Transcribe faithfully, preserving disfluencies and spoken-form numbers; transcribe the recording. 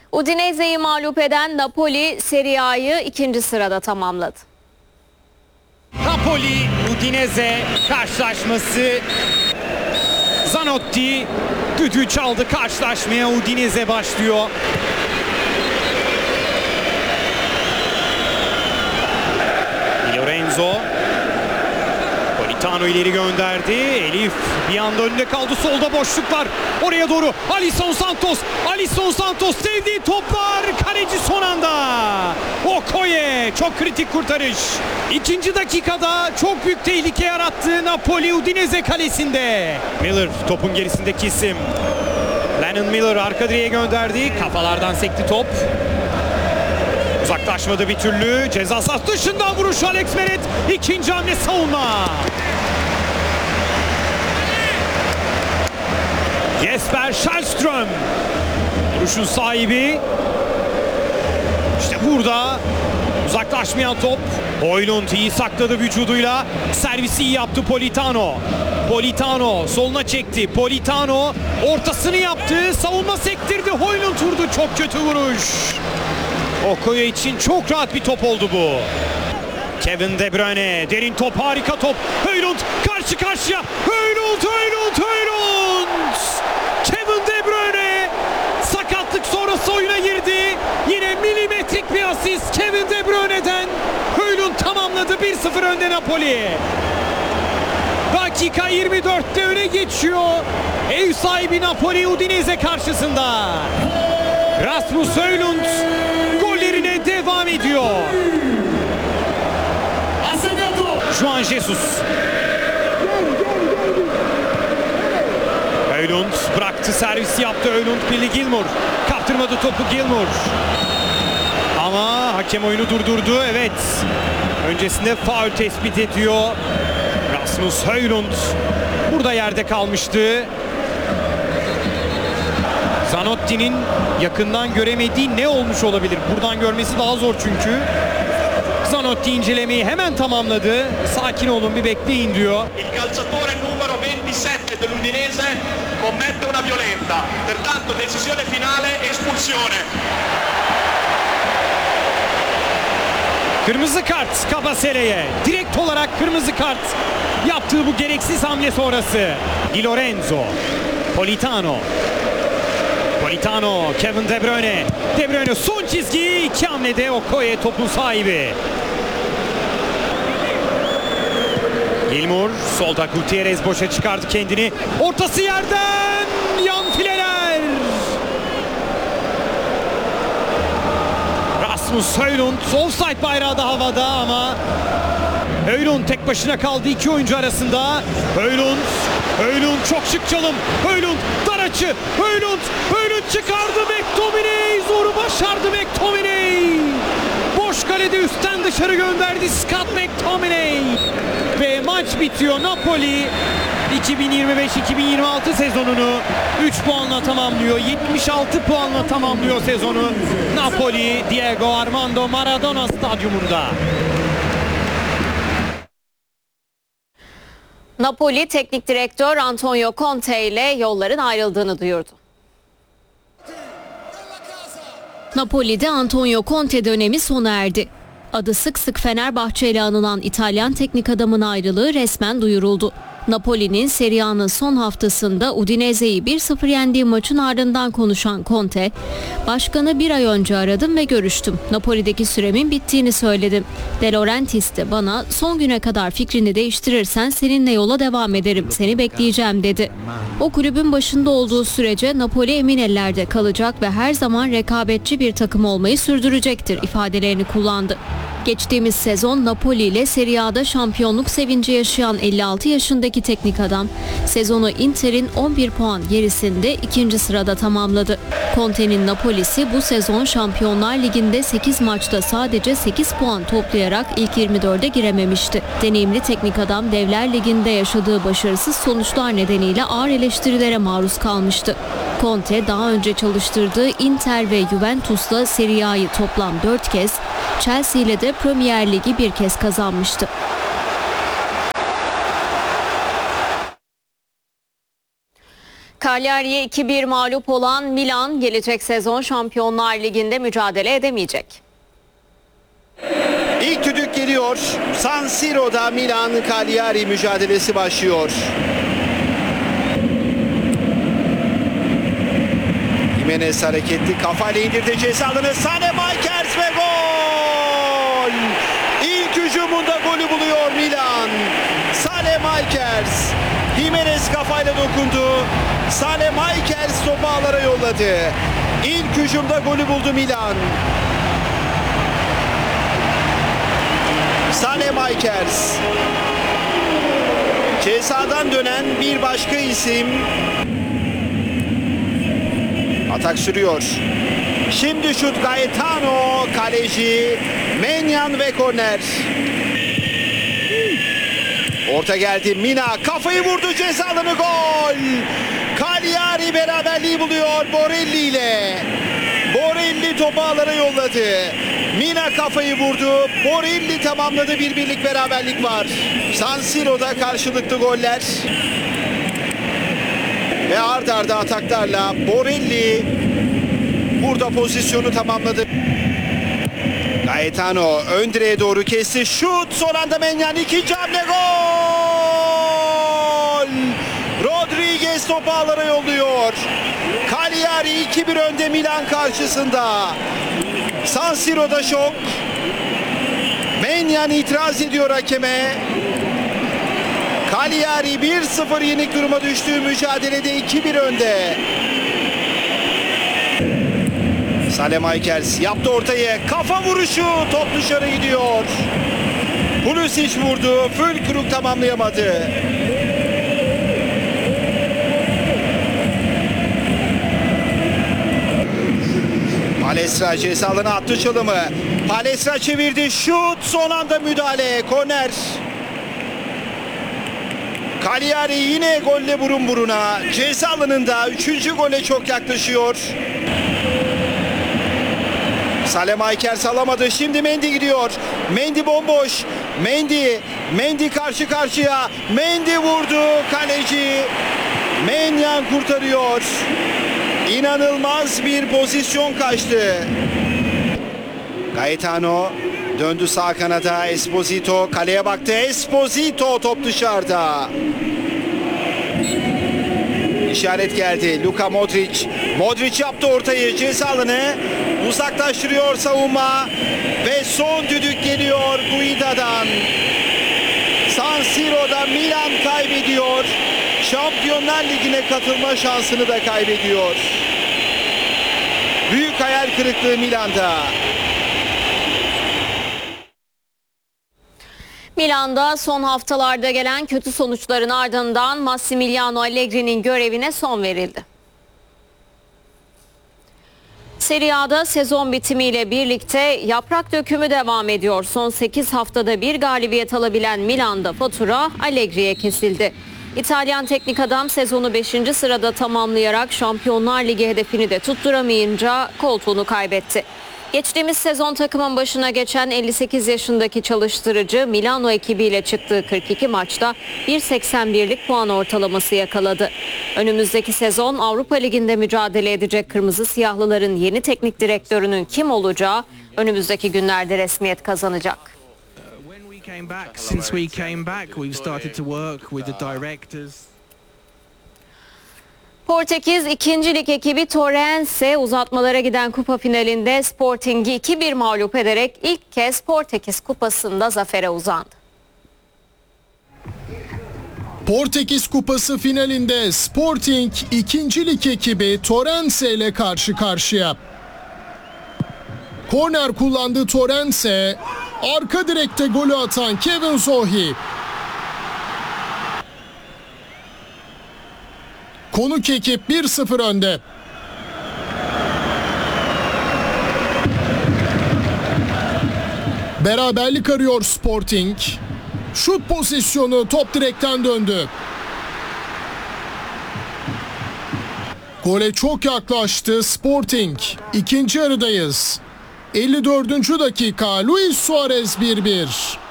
Udinese'yi mağlup eden Napoli Serie A'yı ikinci sırada tamamladı. Napoli Udinese karşılaşması. Zanotti düdüğü çaldı karşılaşmaya. Udinese başlıyor. Di Lorenzo. Politano ileri gönderdi. Elif bir anda önünde kaldı. Solda boşluk var. Oraya doğru Alisson Santos. Alisson Santos sevdiği toplar. Kaleci son anda. Okoye çok kritik kurtarış. İkinci dakikada çok büyük tehlike yarattı Napoli Udinese kalesinde. Miller topun gerisindeki isim. Lennon Miller arka direğe gönderdi. Kafalardan sekti top. Uzaklaşmadı bir türlü. Ceza sahası dışından vuruş Alex Meret. İkinci hamle savunma. Jesper Källström. Vuruşun sahibi. İşte burada uzaklaşmayan top. Højlund iyi sakladı vücuduyla. Servisi iyi yaptı Politano. Politano soluna çekti. Politano ortasını yaptı. Savunma sektirdi. Højlund vurdu. Çok kötü vuruş. Okoye için çok rahat bir top oldu bu. Kevin De Bruyne. Derin top, harika top. Højlund karşı karşıya. Højlund, Højlund, Højlund. Kevin De Bruyne sakatlık sonrası oyuna girdi. Yine milimetrik bir asist Kevin De Bruyne'den. Højlund tamamladı. bir sıfır önde Napoli. Dakika yirmi dörtte öne geçiyor. Ev sahibi Napoli Udinese karşısında. Rasmus Højlund gollerine devam ediyor. Juan Jesus. Højlund bıraktı, servisi yaptı. Højlund Billy Gilmour. Kaptırmadı topu Gilmour. Ama hakem oyunu durdurdu. Evet. Öncesinde faul tespit ediyor. Rasmus Højlund burada yerde kalmıştı. Zanotti'nin yakından göremediği ne olmuş olabilir? Buradan görmesi daha zor çünkü. Zanotti incelemeyi hemen tamamladı. Sakin olun, bir bekleyin diyor. Il calciatore numero ventisette dell'Udinese commette una violenta. Pertanto decisione finale, espulsione. Kırmızı kart Kabasele'ye. Direkt olarak kırmızı kart yaptığı bu gereksiz hamle sonrası. Di Lorenzo. Politano. Politano, Kevin De Bruyne. De Bruyne son çizgi. İki hamlede Okoye topun sahibi. Gilmour solda, Gutierrez boşa çıkardı kendini. Ortası yerden. Yan fileler. Rasmus Højlund. Offside bayrağı da havada ama Højlund tek başına kaldı iki oyuncu arasında. Højlund. Højlund çok şık çalım. Højlund dar açı. Højlund. Højlund çıkardı. McTominay zoru başardı McTominay. Boş kalede üstten dışarı gönderdi Scott McTominay. Ve maç bitiyor. Napoli iki bin yirmi beş iki bin yirmi altı sezonunu üç puanla tamamlıyor. yetmiş altı puanla tamamlıyor sezonu. Napoli Diego Armando Maradona stadyumunda. Napoli Teknik Direktör Antonio Conte ile yolların ayrıldığını duyurdu. Napoli'de Antonio Conte dönemi sona erdi. Adı sık sık Fenerbahçe ile anılan İtalyan teknik adamın ayrılığı resmen duyuruldu. Napoli'nin Serie A'nın son haftasında Udinese'yi bir sıfır yendiği maçın ardından konuşan Conte, "Başkanı bir ay önce aradım ve görüştüm. Napoli'deki süremin bittiğini söyledim. De Laurentiis de bana son güne kadar fikrini değiştirirsen seninle yola devam ederim, seni bekleyeceğim" dedi. O kulübün başında olduğu sürece Napoli emin ellerde kalacak ve her zaman rekabetçi bir takım olmayı sürdürecektir ifadelerini kullandı. Geçtiğimiz sezon Napoli ile Serie A'da şampiyonluk sevinci yaşayan elli altı yaşındaki teknik adam sezonu Inter'in on bir puan gerisinde ikinci sırada tamamladı. Conte'nin Napoli'si bu sezon Şampiyonlar Ligi'nde sekiz maçta sadece sekiz puan toplayarak ilk yirmi dörde girememişti. Deneyimli teknik adam Devler Ligi'nde yaşadığı başarısız sonuçlar nedeniyle ağır eleştirilere maruz kalmıştı. Conte daha önce çalıştırdığı Inter ve Juventus'la Serie A'yı toplam dört kez, Chelsea ile de Premier Ligi bir kez kazanmıştı. Cagliari'ye iki bir mağlup olan Milan gelecek sezon Şampiyonlar Ligi'nde mücadele edemeyecek. İlk düdük geliyor. San Siro'da Milan Cagliari mücadelesi başlıyor. Jimenez hareketli kafayla indirdi ceza alanı. Sane Makers ve gol! İlk hücumunda golü buluyor Milan. Sane Makers. Jimenez kafayla dokundu. Sane Makers topu ağlara yolladı. İlk hücumda golü buldu Milan. Sane Makers. Cezadan dönen bir başka isim. Atak sürüyor. Şimdi şut Gaetano, kaleci Menyan ve korner. Orta geldi, Mina kafayı vurdu, ceza alanı, gol. Cagliari beraberliği buluyor Borelli ile. Borelli topu ağlara yolladı. Mina kafayı vurdu. Borelli tamamladı, bir birlik beraberlik var. San Siro'da karşılıklı goller. Ve ard arda ataklarla Borelli burada pozisyonu tamamladı. Gaetano ön direğe doğru kesti. Şut, son anda Menyan, ikinci hamle, gol! Rodriguez topu ağlara yolluyor. Cagliari iki bir önde Milan karşısında. San Siro'da şok. Menyan itiraz ediyor hakeme. Cagliari bir sıfır yenik duruma düştüğü mücadelede iki bir önde. Sane Makers yaptı ortayı. Kafa vuruşu, top dışarı gidiyor. Pulisic vurdu. Fülkrug tamamlayamadı. Palestra ceza alanına attı çalımı. Palestra çevirdi. Şut, son anda müdahale. Korner. Cagliari yine golle burun buruna. Ceza alanında üçüncü gole çok yaklaşıyor. Sane Makers alamadı. Şimdi Mendy gidiyor. Mendy bomboş. Mendy. Mendy karşı karşıya. Mendy vurdu. Kaleci Menyan kurtarıyor. İnanılmaz bir pozisyon kaçtı. Gaetano döndü sağ kanada. Esposito kaleye baktı. Esposito, top dışarıda. İşaret geldi. Luka Modric. Modric yaptı ortayı. Ceza alanı uzaklaştırıyor savunma. Ve son düdük geliyor Guida'dan. San Siro'da Milan kaybediyor. Şampiyonlar Ligi'ne katılma şansını da kaybediyor. Büyük hayal kırıklığı Milan'da. Milan'da son haftalarda gelen kötü sonuçların ardından Massimiliano Allegri'nin görevine son verildi. Serie A'da sezon bitimiyle birlikte yaprak dökümü devam ediyor. Son sekiz haftada bir galibiyet alabilen Milan'da fatura Allegri'ye kesildi. İtalyan teknik adam sezonu beşinci sırada tamamlayarak Şampiyonlar Ligi hedefini de tutturamayınca koltuğunu kaybetti. Geçtiğimiz sezon takımın başına geçen elli sekiz yaşındaki çalıştırıcı Milano ekibiyle çıktığı kırk iki maçta bir virgül seksen birlik puan ortalaması yakaladı. Önümüzdeki sezon Avrupa Ligi'nde mücadele edecek Kırmızı Siyahlıların yeni teknik direktörünün kim olacağı önümüzdeki günlerde resmiyet kazanacak. Portekiz ikinci Lig ekibi Torrense uzatmalara giden kupa finalinde Sporting'i iki bir mağlup ederek ilk kez Portekiz Kupası'nda zafere uzandı. Portekiz Kupası finalinde Sporting ikinci Lig ekibi Torrense ile karşı karşıya. Korner kullandı Torrense, arka direkte golü atan Kevin Zohi. Konuk ekip bir sıfır önde. Beraberlik arıyor Sporting. Şut pozisyonu, top direkten döndü. Gole çok yaklaştı Sporting. İkinci yarıdayız. elli dördüncü dakika Luis Suarez bir bir.